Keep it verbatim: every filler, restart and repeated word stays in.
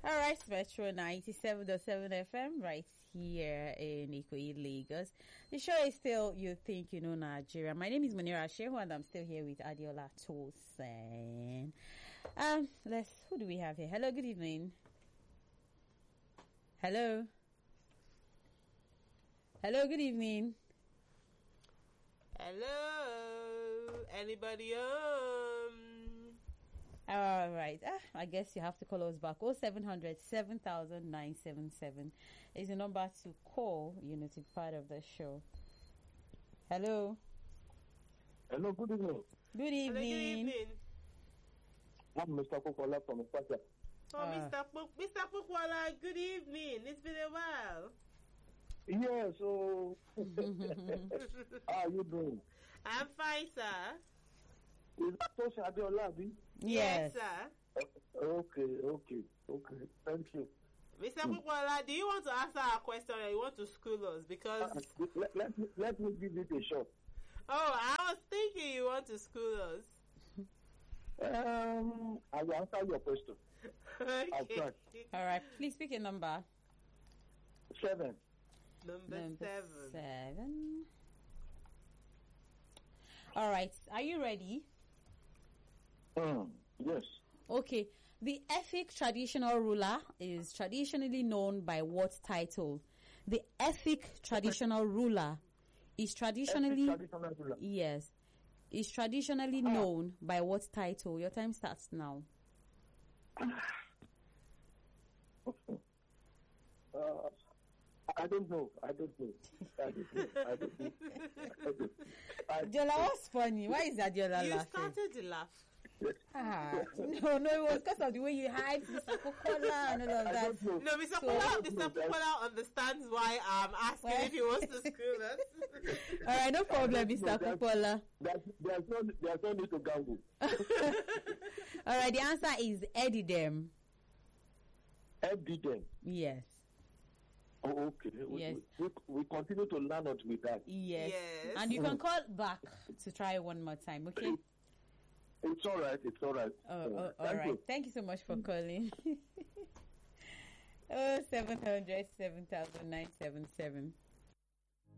All right, Metro ninety-seven point seven F M right here in Ikoyi, Lagos. The show is still You Think You Know Nigeria. My name is Munira Shehu and I'm still here with Adiola Tosin. Um, let's, who do we have here? Hello, good evening. Hello. Hello, good evening. Hello. Anybody um All right. Ah, I guess you have to call us back. Oh seven hundred seven thousand nine seven seven is the number to call, you know, to be part of the show. Hello. Hello, good evening. Good Hello, evening. good evening. I'm Mister Kokola from Okwaja. Oh, Ah. Mister Puk Mister Pukwala, good evening. It's been a while. Yeah, so how are you doing? I'm fine, sir. Is that Tosin Adeola, abi? Yes. sir. Okay, okay, okay. Thank you. Mister Pukwala, do you want to answer our question or you want to school us? Because Uh, let, let, me, let me give it a shot. oh, I was thinking you want to school us. Um, I will answer your question. I'll Okay. try. All right. Please pick a number. Seven. Number, Number seven. seven. All right. Are you ready? Mm, yes. Okay. The Efik traditional ruler is traditionally known by what title? The Efik traditional ruler is traditionally Traditional ruler. yes, is traditionally Ah. known by what title? Your time starts now. Uh, I don't know. I don't know. I don't know. I don't know. I don't know. I, Adiola, what's funny? Why is Adiola You laughing? started to laugh. Ah, no, no, it was because of the way you hide Mister Coca-Cola and all of I that. don't know. No, Mister So- Pukwala, Mister Pukwala understands why I'm asking Why? if he wants to school us. All right, no problem, Mister No, that's- Coca-Cola. There's, there's, no, there's no need to gamble. All right, the answer is Edidem. Evident. Yes, Oh, okay. We- Yes. We, we continue to learn out with that. yes, Yes. and you can call back to try one more time, okay? It's all right. It's all right. Oh, Uh, oh, all thank right. you. Thank you so much for calling. Oh, seven hundred seven thousand nine seven seven.